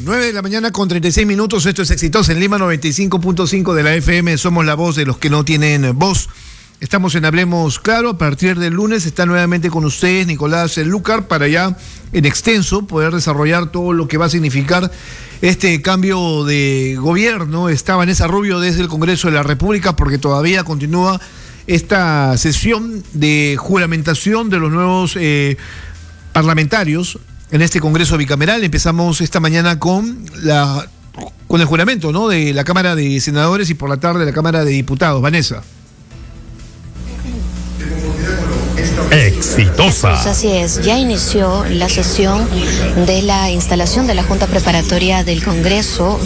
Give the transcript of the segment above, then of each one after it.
9 de la mañana con 36 minutos. Esto es Exitosa en Lima 95.5 de la FM. Somos la voz de los que no tienen voz. Estamos en Hablemos Claro. A partir del lunes está nuevamente con ustedes Nicolás Lucar para ya en extenso poder desarrollar todo lo que va a significar este cambio de gobierno. Está Vanessa Rubio desde el Congreso de la República porque todavía continúa esta sesión de juramentación de los nuevos parlamentarios en este Congreso bicameral. Empezamos esta mañana con el juramento, ¿no?, de la Cámara de Senadores y por la tarde la Cámara de Diputados. Vanessa. Exitosa. Pues así es, ya inició la sesión de la instalación de la Junta Preparatoria del Congreso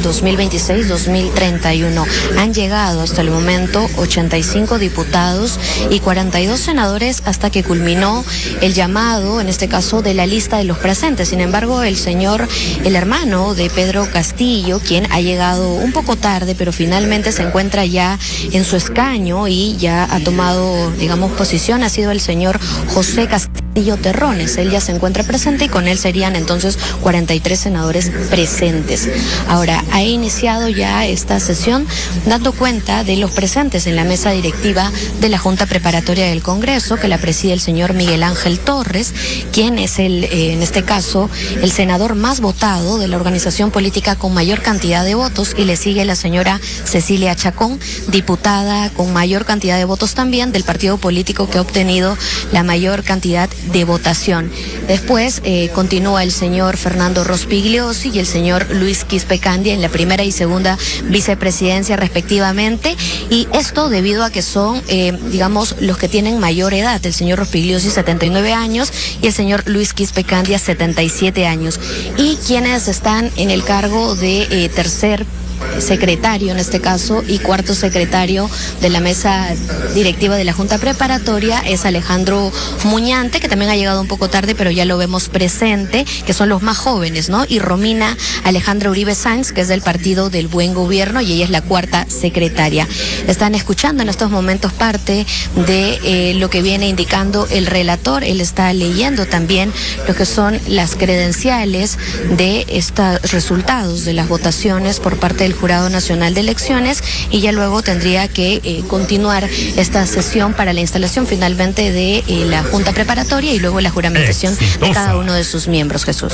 2026-2031. Han llegado hasta el momento 85 diputados y 42 senadores hasta que culminó el llamado, en este caso, de la lista de los presentes. Sin embargo, el hermano de Pedro Castillo, quien ha llegado un poco tarde, pero finalmente se encuentra ya en su escaño y ya ha tomado, digamos, posición, ha sido el señor José Castillo Terrones. Él ya se encuentra presente y con él serían entonces 43 senadores presentes. Ahora, ha iniciado ya esta sesión dando cuenta de los presentes en la mesa directiva de la Junta Preparatoria del Congreso, que la preside el señor Miguel Ángel Torres, quien es en este caso, el senador más votado de la organización política con mayor cantidad de votos, y le sigue la señora Cecilia Chacón, diputada con mayor cantidad de votos también del partido político que ha obtenido la mayor cantidad de votación. Después continúa el señor Fernando Rospigliosi y el señor Luis Quispe-Candia en la primera y segunda vicepresidencia respectivamente, y esto debido a que son, digamos, los que tienen mayor edad. El señor Rospigliosi 79 años y el señor Luis Quispe-Candia 77 años. Y quienes están en el cargo de tercer secretario en este caso y cuarto secretario de la mesa directiva de la Junta Preparatoria es Alejandro Muñante, que también ha llegado un poco tarde, pero ya lo vemos presente, que son los más jóvenes, ¿no? Y Romina Alejandra Uribe Sáenz, que es del Partido del Buen Gobierno, y ella es la cuarta secretaria. Están escuchando en estos momentos parte de lo que viene indicando el relator. Él está leyendo también lo que son las credenciales de estos resultados de las votaciones por parte del Jurado Nacional de Elecciones, y ya luego tendría que continuar esta sesión para la instalación finalmente de la Junta Preparatoria y luego la juramentación de cada uno de sus miembros. Jesús.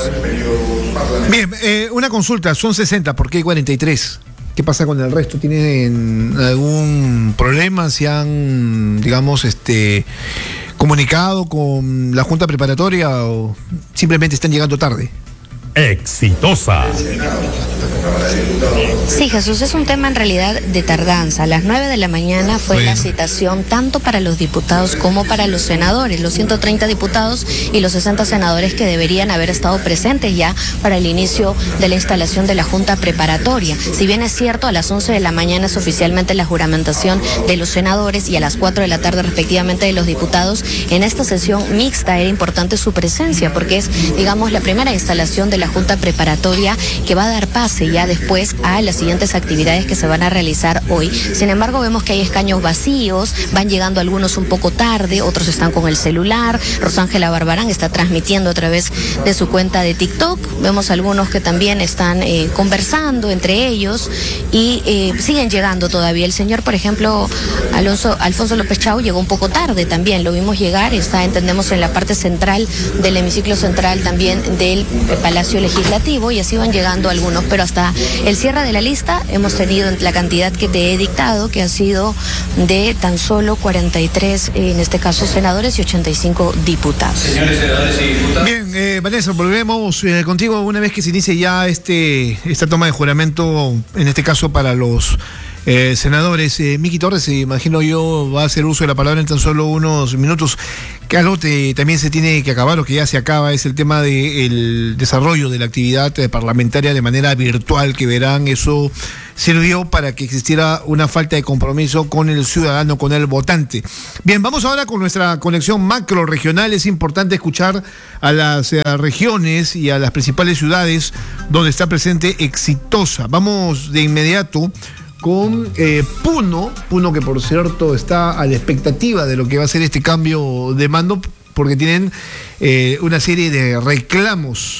Bien, una consulta, son 60, ¿por qué 43? ¿Qué pasa con el resto? ¿Tienen algún problema? ¿Se han, digamos, comunicado con la Junta Preparatoria o simplemente están llegando tarde? Exitosa. Sí, Jesús, es un tema en realidad de tardanza. A las 9 de la mañana fue la citación tanto para los diputados como para los senadores, los 130 diputados y los 60 senadores que deberían haber estado presentes ya para el inicio de la instalación de la Junta Preparatoria. Si bien es cierto, a las 11 de la mañana es oficialmente la juramentación de los senadores y a las 4 de la tarde respectivamente de los diputados, en esta sesión mixta era importante su presencia porque es, digamos, la primera instalación de la Junta Preparatoria que va a dar pase ya después a las siguientes actividades que se van a realizar hoy. Sin embargo, vemos que hay escaños vacíos, van llegando algunos un poco tarde, otros están con el celular. Rosángela Barbarán está transmitiendo a través de su cuenta de TikTok. Vemos algunos que también están conversando entre ellos y siguen llegando todavía. El señor, por ejemplo, Alfonso López Chau llegó un poco tarde también, lo vimos llegar, está, entendemos, en la parte central del hemiciclo central también del Palacio Legislativo, y así van llegando algunos, pero hasta el cierre de la lista hemos tenido la cantidad que te he dictado, que ha sido de tan solo 43, en este caso senadores, y 85 diputados. Señores senadores y diputados. Bien, Vanessa, volvemos contigo una vez que se inicie ya esta toma de juramento, en este caso para los senadores. Miki Torres, imagino yo, va a hacer uso de la palabra en tan solo unos minutos. Que algo también se tiene que acabar, o que ya se acaba, es el tema del desarrollo de la actividad parlamentaria de manera virtual, que verán, eso sirvió para que existiera una falta de compromiso con el ciudadano, con el votante. Bien, vamos ahora con nuestra conexión macro regional. Es importante escuchar a las regiones y a las principales ciudades donde está presente Exitosa. Vamos de inmediato con Puno, que por cierto está a la expectativa de lo que va a ser este cambio de mando, porque tienen una serie de reclamos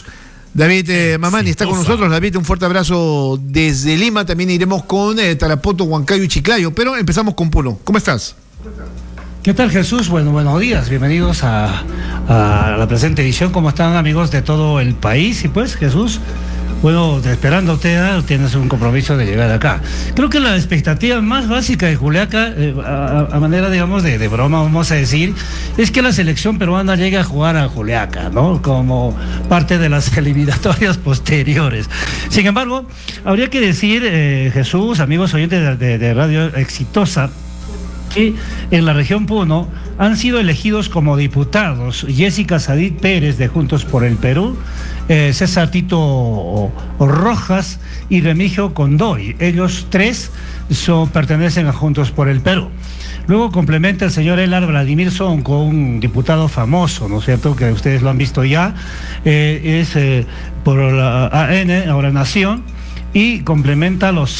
David Mamani está con nosotros. David, un fuerte abrazo desde Lima. También iremos con Tarapoto, Huancayo y Chiclayo, pero empezamos con Puno. ¿Cómo estás? ¿Qué tal, Jesús? Bueno, buenos días, bienvenidos a la presente edición. ¿Cómo están, amigos de todo el país? Y pues, Jesús, bueno, esperándote, tienes un compromiso de llegar acá. Creo que la expectativa más básica de Juliaca, a manera, digamos, de broma, vamos a decir, es que la selección peruana llegue a jugar a Juliaca, ¿no? Como parte de las eliminatorias posteriores. Sin embargo, habría que decir, Jesús, amigos oyentes de Radio Exitosa, que en la región Puno han sido elegidos como diputados Jessica Sadit Pérez de Juntos por el Perú, César Tito Rojas y Remigio Condori. Ellos tres pertenecen a Juntos por el Perú. Luego complementa el señor Elar Vladimir Sonco, un diputado famoso, ¿no es cierto?, que ustedes lo han visto ya, es por la AN, ahora Nación, y complementa a los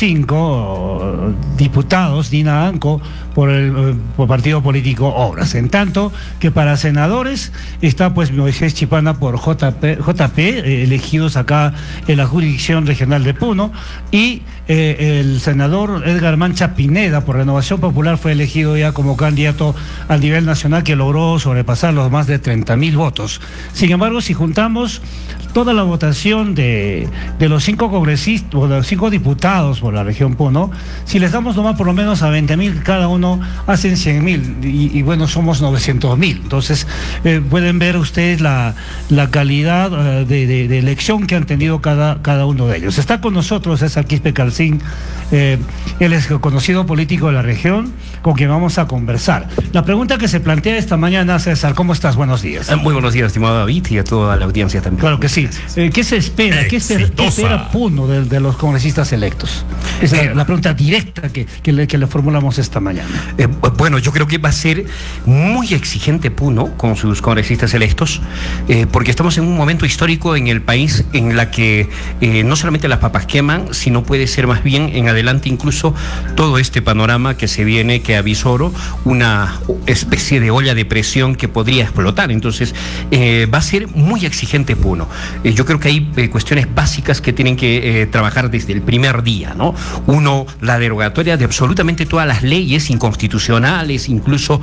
5 diputados, Dina Anco, por partido político Obras. En tanto que para senadores está pues Moisés Chipana por JP, elegidos acá en la jurisdicción regional de Puno, y el senador Edgar Mancha Pineda por Renovación Popular fue elegido ya como candidato a nivel nacional, que logró sobrepasar los más de 30.000 votos. Sin embargo, si juntamos toda la votación de los 5 congresistas, o de los 5 diputados por la región Puno, si les damos nomás por lo menos a 20.000 cada uno, hacen 100.000, y bueno, somos 900.000. Entonces, pueden ver ustedes la calidad de elección que han tenido cada uno de ellos. Está con nosotros César Quispe Calcín, él es conocido político de la región, con quien vamos a conversar. La pregunta que se plantea esta mañana, César, ¿cómo estás? Buenos días. Muy buenos días, estimado David, y a toda la audiencia también. Claro que sí. ¿Qué se espera? ¿Qué espera Puno de los congresistas electos? Esa es la pregunta directa que le formulamos esta mañana. Bueno, yo creo que va a ser muy exigente Puno con sus congresistas electos, porque estamos en un momento histórico en el país en la que no solamente las papas queman, sino puede ser más bien en adelante incluso todo este panorama que se viene, que avisoro, una especie de olla de presión que podría explotar. Entonces, va a ser muy exigente Puno. Yo creo que hay cuestiones básicas que tienen que trabajar desde el primer día, ¿no? Uno, la derogatoria de absolutamente todas las leyes inconstitucionales, incluso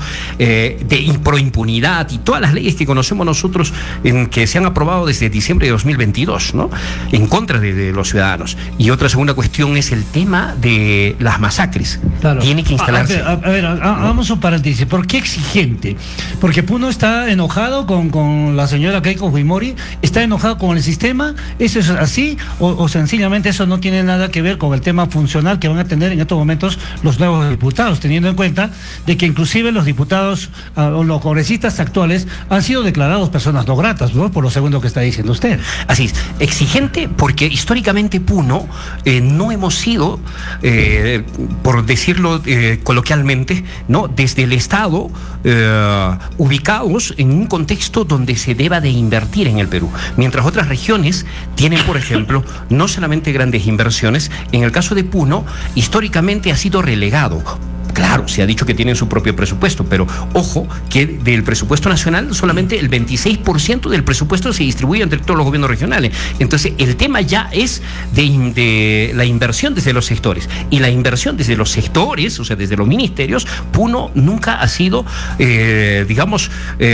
pro impunidad, y todas las leyes que conocemos nosotros que se han aprobado desde diciembre de 2022, ¿no?, en contra de los ciudadanos. Y otra segunda cuestión es el tema de las masacres. Claro. Tiene que instalarse. Vamos a un paréntesis. ¿Por qué exigente? Porque Puno está enojado con la señora Keiko Fujimori, está enojado con el sistema. ¿Eso es así? O sencillamente eso no tiene nada que ver con el tema funcional que van a tener en estos momentos los nuevos diputados, teniendo en cuenta de que inclusive los diputados o los congresistas actuales han sido declarados personas no gratas, ¿no?, por lo segundo que está diciendo usted. Así es, exigente porque históricamente Puno no hemos sido, por decirlo coloquialmente, ¿no?, desde el Estado ubicados en un contexto donde se deba de invertir en el Perú, mientras otras regiones tienen, por ejemplo, no solamente grandes inversiones. En el caso de Puno, históricamente ha sido relegado. Claro, se ha dicho que tienen su propio presupuesto, pero ojo que del presupuesto nacional solamente el 26% del presupuesto se distribuye entre todos los gobiernos regionales. Entonces el tema ya es de la inversión desde los sectores, y la inversión desde los sectores, o sea, desde los ministerios. Puno nunca ha sido, digamos,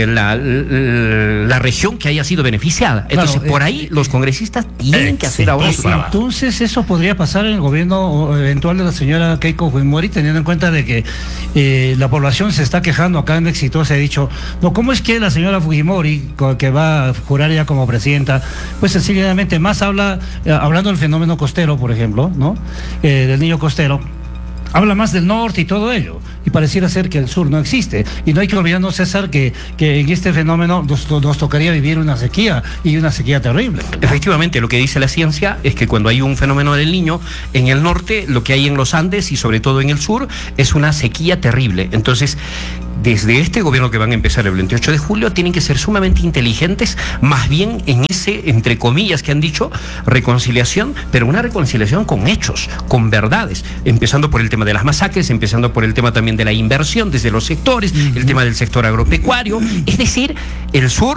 la región que haya sido beneficiada. Entonces, claro, por ahí los congresistas tienen que hacer ahora su trabajo. Entonces eso podría pasar en el gobierno eventual de la señora Keiko Fujimori, teniendo en cuenta de que la población se está quejando acá en Exitosa. He dicho, no, ¿cómo es que la señora Fujimori, que va a jurar ya como presidenta, pues sencillamente más hablando del fenómeno costero, por ejemplo, ¿no?, del niño costero, habla más del norte y todo ello, y pareciera ser que el sur no existe? Y no hay que olvidarnos, César, que en este fenómeno nos tocaría vivir una sequía, y una sequía terrible. Efectivamente, lo que dice la ciencia es que cuando hay un fenómeno del Niño en el norte, lo que hay en los Andes y sobre todo en el sur es una sequía terrible. Entonces, desde este gobierno que van a empezar el 28 de julio, tienen que ser sumamente inteligentes, más bien en ese, entre comillas, que han dicho, reconciliación, pero una reconciliación con hechos, con verdades, empezando por el tema de las masacres, empezando por el tema también de la inversión desde los sectores, el tema del sector agropecuario. Es decir, el sur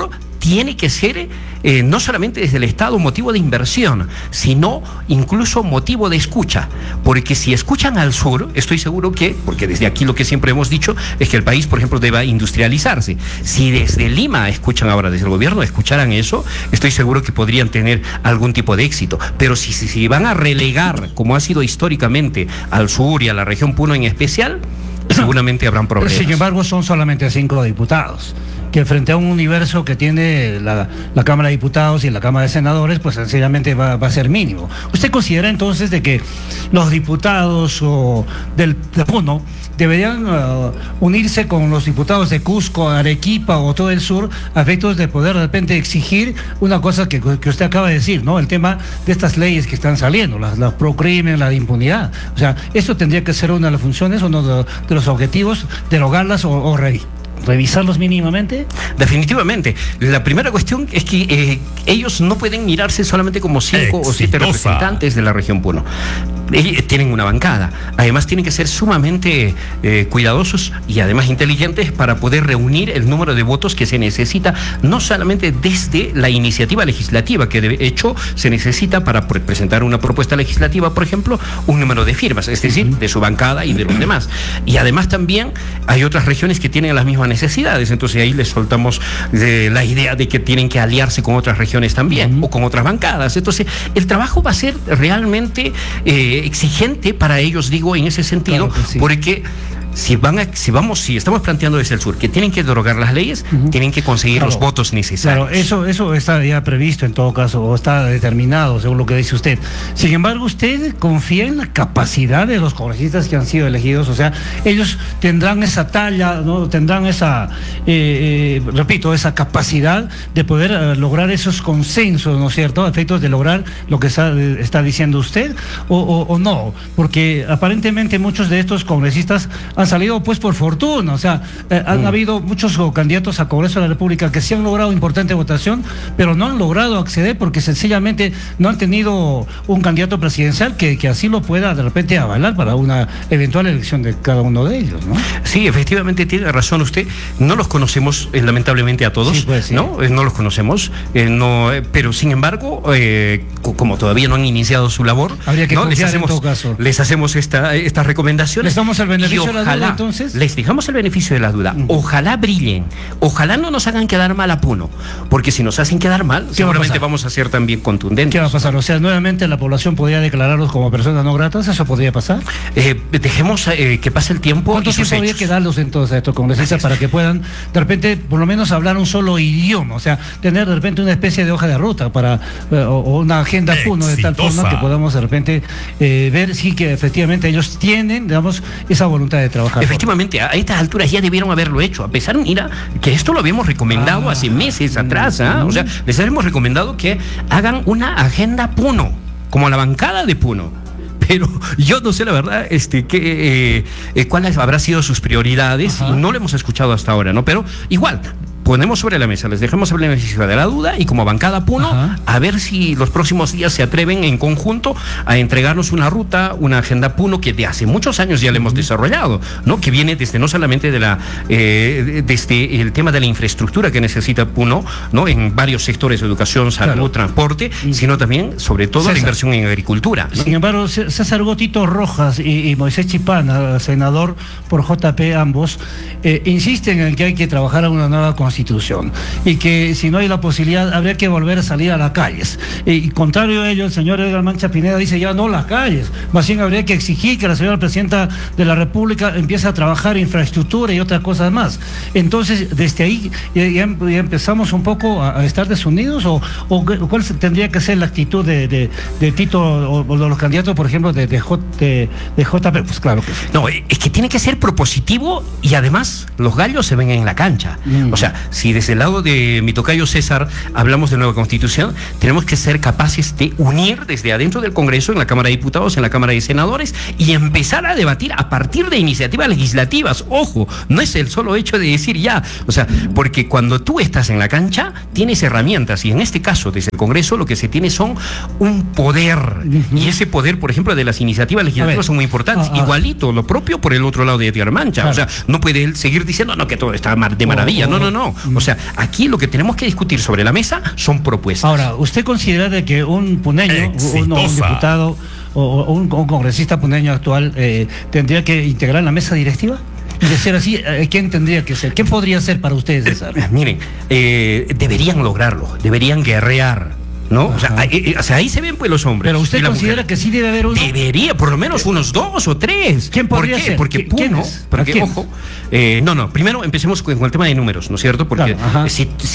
tiene que ser no solamente desde el Estado motivo de inversión, sino incluso motivo de escucha, porque si escuchan al sur, estoy seguro que, porque desde aquí lo que siempre hemos dicho es que el país, por ejemplo, deba industrializarse. Si desde Lima escuchan ahora, desde el gobierno escucharan eso, estoy seguro que podrían tener algún tipo de éxito. Pero si van a relegar, como ha sido históricamente, al sur y a la región Puno en especial, seguramente habrán problemas. Sin embargo, son solamente 5 diputados, que frente a un universo que tiene la Cámara de Diputados y la Cámara de Senadores, pues sencillamente va a ser mínimo. ¿Usted considera entonces de que los diputados de Puno deberían unirse con los diputados de Cusco, Arequipa o todo el sur, a efectos de poder de repente exigir una cosa que usted acaba de decir, ¿no? El tema de estas leyes que están saliendo, las pro crimen, la de impunidad. O sea, esto tendría que ser una de las funciones, uno de los objetivos, derogarlas o revisarlos mínimamente. Definitivamente. La primera cuestión es que ellos no pueden mirarse solamente como 5 o 7 representantes de la región Puno. Ellos tienen una bancada. Además tienen que ser sumamente cuidadosos y además inteligentes para poder reunir el número de votos que se necesita, no solamente desde la iniciativa legislativa, que de hecho se necesita para presentar una propuesta legislativa, por ejemplo, un número de firmas, es decir, de su bancada y de los demás. Y además también hay otras regiones que tienen las mismas necesidades, entonces ahí les soltamos la idea de que tienen que aliarse con otras regiones también, o con otras bancadas. Entonces el trabajo va a ser realmente exigente para ellos, digo, en ese sentido, claro, sí. Porque si estamos planteando desde el sur que tienen que derogar las leyes, tienen que conseguir los votos necesarios. Claro, eso está ya previsto en todo caso, o está determinado, según lo que dice usted. Sin embargo, ¿usted confía en la capacidad de los congresistas que han sido elegidos? O sea, ellos tendrán esa talla, ¿no? Tendrán esa, esa capacidad de poder lograr esos consensos, ¿no es cierto?, a efectos de lograr lo que está diciendo usted, o no, porque aparentemente muchos de estos congresistas han salido pues por fortuna, o sea, han habido muchos candidatos a Congreso de la República que sí han logrado importante votación, pero no han logrado acceder porque sencillamente no han tenido un candidato presidencial que así lo pueda de repente avalar para una eventual elección de cada uno de ellos, ¿no? Sí, efectivamente tiene razón usted, no los conocemos lamentablemente a todos, sí, pues, sí. ¿No? No los conocemos, pero sin embargo, como todavía no han iniciado su labor, habría que confiar en todo caso. Les hacemos estas recomendaciones. Les damos el beneficio de la duda, entonces. Les dejamos el beneficio de la duda. Ojalá brillen, ojalá no nos hagan quedar mal a Puno, porque si nos hacen quedar mal, seguramente vamos a ser también contundentes. ¿Qué va a pasar? O sea, nuevamente la población podría declararlos como personas no gratas, ¿eso podría pasar? Dejemos que pase el tiempo. ¿Cuánto tiempo habría que darlos entonces a estos congresistas para que puedan de repente por lo menos hablar un solo idioma? O sea, tener de repente una especie de hoja de ruta para o una agenda Puno de tal forma que podamos de repente ver si que efectivamente ellos tienen, digamos, esa voluntad de trabajar. Efectivamente, a estas alturas ya debieron haberlo hecho, a pesar, mira, que esto lo habíamos recomendado hace meses atrás, o sea, les habíamos recomendado que hagan una agenda Puno, como la bancada de Puno. Pero yo no sé la verdad cuáles habrán sido sus prioridades, y no lo hemos escuchado hasta ahora, ¿no? Pero igual, ponemos sobre la mesa, les dejamos el beneficio de la duda y como bancada Puno, a ver si los próximos días se atreven en conjunto a entregarnos una ruta, una agenda Puno que de hace muchos años ya la hemos desarrollado, ¿no? Que viene desde no solamente desde el tema de la infraestructura que necesita Puno, ¿no? En varios sectores, educación, salud, transporte, sino también, sobre todo, la inversión en agricultura, ¿no? Sin embargo, César Gotito Rojas y Moisés Chipana, senador por JP ambos, insisten en que hay que trabajar a una nueva constitución y que si no hay la posibilidad habría que volver a salir a las calles. Y contrario a ello, el señor Edgar Mancha Pineda dice ya no las calles, más bien habría que exigir que la señora presidenta de la República empiece a trabajar infraestructura y otras cosas más. Entonces, desde ahí ya empezamos un poco a estar desunidos, o cuál tendría que ser la actitud de Tito o de los candidatos, por ejemplo, de JP. Pues claro que sí. No, es que tiene que ser propositivo y además los gallos se ven en la cancha. O sea, si desde el lado de mi tocayo César hablamos de nueva constitución, tenemos que ser capaces de unir desde adentro del Congreso, en la Cámara de Diputados, en la Cámara de Senadores, y empezar a debatir a partir de iniciativas legislativas. Ojo, no es el solo hecho de decir ya, o sea, porque cuando tú estás en la cancha tienes herramientas, y en este caso desde el Congreso lo que se tiene son un poder, y ese poder, por ejemplo, de las iniciativas legislativas son muy importantes. Igualito, lo propio por el otro lado de Edgar Mancha. Claro. O sea, no puede él seguir diciendo no, que todo está de maravilla. No. O sea, aquí lo que tenemos que discutir sobre la mesa son propuestas. Ahora, ¿usted considera de que un puneño, un diputado o un congresista puneño actual tendría que integrar la mesa directiva? De ser así, ¿quién tendría que ser? ¿Qué podría ser para ustedes, César? Miren, deberían lograrlo, deberían guerrear, ¿no? O sea, ahí se ven pues los hombres. Pero usted considera que sí debe haber uno. Debería, por lo menos unos 2 o 3. ¿Quién podría ser? Porque Puno, porque ojo, primero empecemos con el tema de números, ¿no es cierto? Porque claro,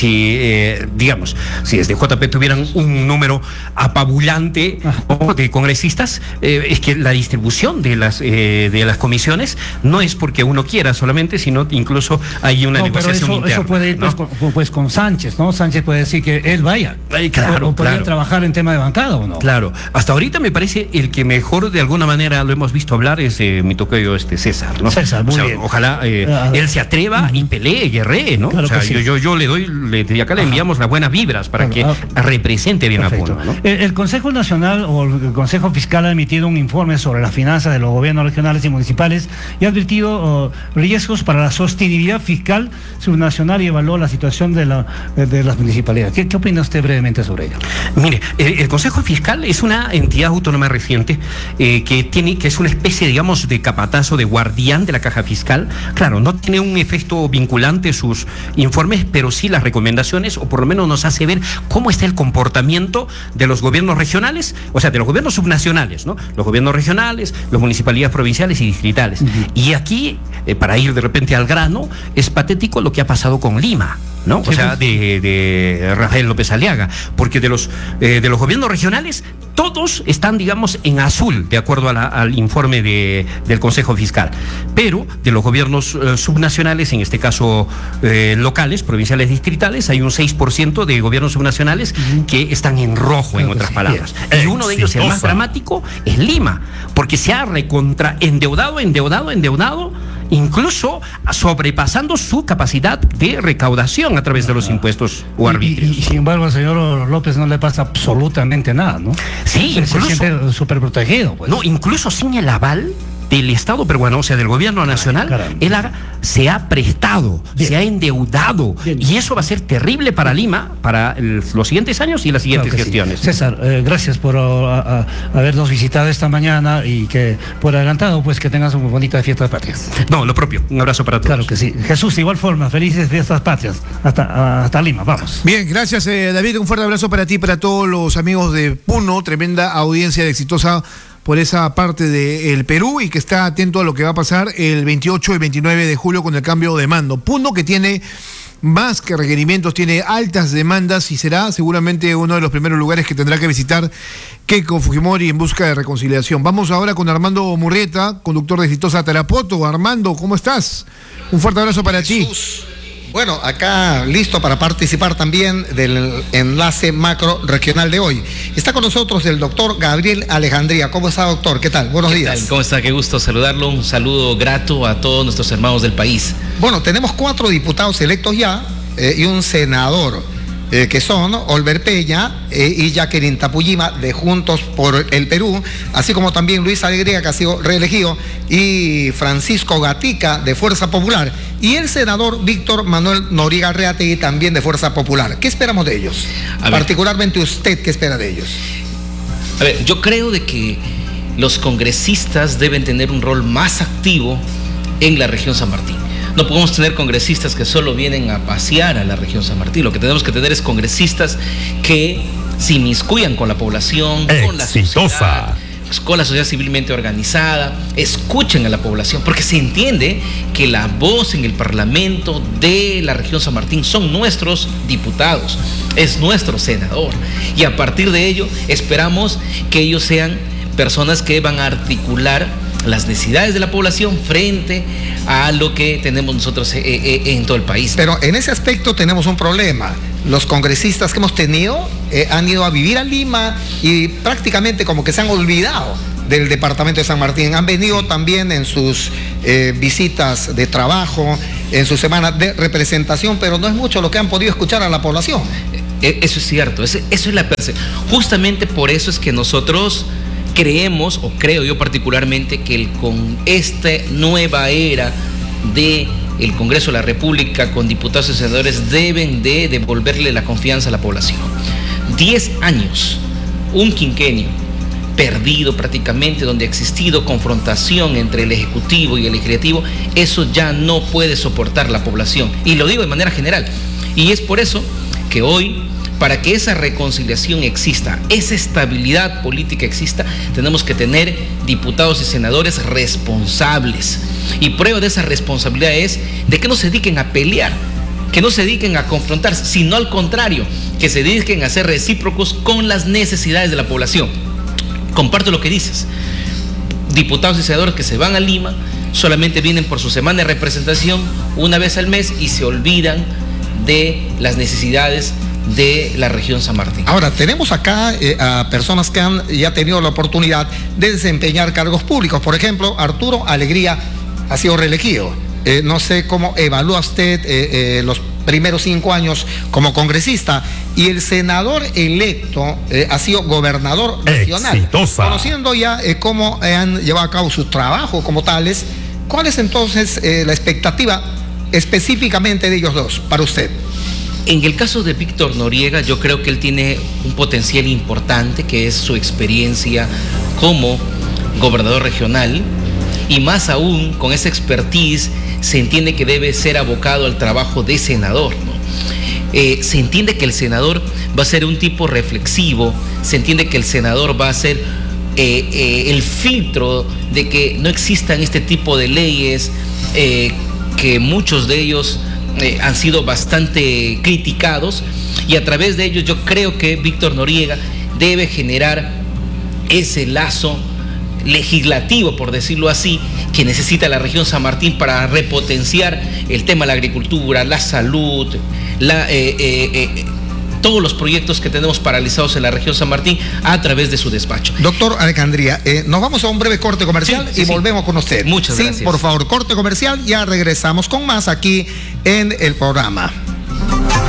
digamos, si desde JP tuvieran un número apabullante de congresistas, es que la distribución de las comisiones no es porque uno quiera solamente, sino incluso hay una negociación interna. Eso puede ir pues con Sánchez, ¿no? Sánchez puede decir que él vaya. Claro. ¿Podría trabajar en tema de bancada o no? Claro. Hasta ahorita me parece el que mejor de alguna manera lo hemos visto hablar es mi tocayo César, ¿no? César, muy bien. Ojalá él se atreva y pelee, guerree, ¿no? Claro, o sea, sí. yo le doy, de acá le enviamos las buenas vibras para que represente bien a Puno, ¿no? El Consejo Nacional o el Consejo Fiscal ha emitido un informe sobre las finanzas de los gobiernos regionales y municipales y ha advertido riesgos para la sostenibilidad fiscal subnacional y evaluó la situación de las municipalidades. ¿Qué opina usted brevemente sobre ello? Mire, el Consejo Fiscal es una entidad autónoma reciente que es una especie, digamos, de capatazo, de guardián de la caja fiscal. Claro, no tiene un efecto vinculante sus informes, pero sí las recomendaciones, o por lo menos nos hace ver cómo está el comportamiento de los gobiernos regionales, o sea, de los gobiernos subnacionales, ¿no? Los gobiernos regionales, las municipalidades provinciales y distritales. Y aquí, para ir de repente al grano, es patético lo que ha pasado con Lima, ¿no? Sí, o sea, de Rafael López Aliaga, porque de los gobiernos regionales todos están, digamos, en azul, de acuerdo al informe del Consejo Fiscal, pero de los gobiernos subnacionales, en este caso locales, provinciales, distritales, hay un 6% de gobiernos subnacionales que están en rojo, en otras palabras. Y uno de ellos, el más dramático, es Lima, porque se ha endeudado, incluso sobrepasando su capacidad de recaudación a través de los impuestos o arbitrios. Y sin embargo al señor López no le pasa absolutamente nada, ¿no? Sí, se siente súper protegido, pues. No, incluso sin el aval del Estado peruano, o sea, del gobierno nacional, él se ha prestado, se ha endeudado, y eso va a ser terrible para Lima, para los siguientes años y las siguientes gestiones. Sí. César, gracias por habernos visitado esta mañana y que por adelantado, pues que tengas una bonita fiesta patrias. No, lo propio, un abrazo para todos. Claro que sí. Jesús, de igual forma, felices fiestas patrias. Hasta Lima, vamos. Bien, gracias David, un fuerte abrazo para ti y para todos los amigos de Puno, tremenda audiencia de Exitosa por esa parte del Perú, y que está atento a lo que va a pasar el 28 y 29 de julio con el cambio de mando. Puno, que tiene más que requerimientos, tiene altas demandas y será seguramente uno de los primeros lugares que tendrá que visitar Keiko Fujimori en busca de reconciliación. Vamos ahora con Armando Murrieta, conductor de Exitosa Tarapoto. Armando, ¿cómo estás? Un fuerte abrazo para ti. Bueno, acá listo para participar también del enlace macro regional de hoy. Está con nosotros el doctor Gabriel Alejandría. ¿Cómo está, doctor? ¿Qué tal? Buenos días. ¿Qué tal? ¿Cómo está? Qué gusto saludarlo. Un saludo grato a todos nuestros hermanos del país. Bueno, tenemos 4 diputados electos ya y un senador, que son Olver Peña y Jacqueline Tapuyima de Juntos por el Perú, así como también Luis Alegría, que ha sido reelegido, y Francisco Gatica de Fuerza Popular, y el senador Víctor Manuel Noriega Reategui, también de Fuerza Popular. ¿Qué esperamos de ellos? Particularmente usted, ¿qué espera de ellos? A ver, yo creo de que los congresistas deben tener un rol más activo en la región San Martín. No podemos tener congresistas que solo vienen a pasear a la región San Martín. Lo que tenemos que tener es congresistas que se inmiscuyan con la población, con la sociedad, con la sociedad civilmente organizada, escuchen a la población, porque se entiende que la voz en el Parlamento de la región San Martín son nuestros diputados, es nuestro senador, y a partir de ello esperamos que ellos sean personas que van a articular las necesidades de la población frente a lo que tenemos nosotros en todo el país. Pero en ese aspecto tenemos un problema. Los congresistas que hemos tenido han ido a vivir a Lima y prácticamente como que se han olvidado del departamento de San Martín. Han venido también en sus visitas de trabajo, en sus semanas de representación, pero no es mucho lo que han podido escuchar a la población. Eso es cierto, eso es la percepción. Justamente por eso es que nosotros creemos, o creo yo particularmente, que con esta nueva era de el Congreso de la República con diputados y senadores deben de devolverle la confianza a la población. 10 años, un quinquenio perdido prácticamente, donde ha existido confrontación entre el Ejecutivo y el Legislativo, eso ya no puede soportar la población. Y lo digo de manera general. Y es por eso que hoy, para que esa reconciliación exista, esa estabilidad política exista, tenemos que tener diputados y senadores responsables. Y prueba de esa responsabilidad es de que no se dediquen a pelear, que no se dediquen a confrontarse, sino al contrario, que se dediquen a ser recíprocos con las necesidades de la población. Comparto lo que dices. Diputados y senadores que se van a Lima solamente vienen por su semana de representación una vez al mes y se olvidan de las necesidades de la región San Martín. Ahora, tenemos acá a personas que han ya tenido la oportunidad de desempeñar cargos públicos. Por ejemplo, Arturo Alegría ha sido reelegido. No sé cómo evalúa usted los primeros 5 años como congresista, y el senador electo ha sido gobernador nacional. Exitosa. Conociendo ya cómo han llevado a cabo su trabajo como tales, ¿cuál es entonces la expectativa específicamente de ellos dos para usted? En el caso de Víctor Noriega, yo creo que él tiene un potencial importante, que es su experiencia como gobernador regional, y más aún con esa expertise se entiende que debe ser abocado al trabajo de senador, ¿no? Se entiende que el senador va a ser un tipo reflexivo, se entiende que el senador va a ser el filtro de que no existan este tipo de leyes, que muchos de ellos han sido bastante criticados, y a través de ellos yo creo que Víctor Noriega debe generar ese lazo legislativo, por decirlo así, que necesita la región San Martín para repotenciar el tema de la agricultura, la salud, todos los proyectos que tenemos paralizados en la región San Martín a través de su despacho. Doctor Alejandría, nos vamos a un breve corte comercial y volvemos con usted. Muchas gracias. Por favor, corte comercial, ya regresamos con más aquí en el programa.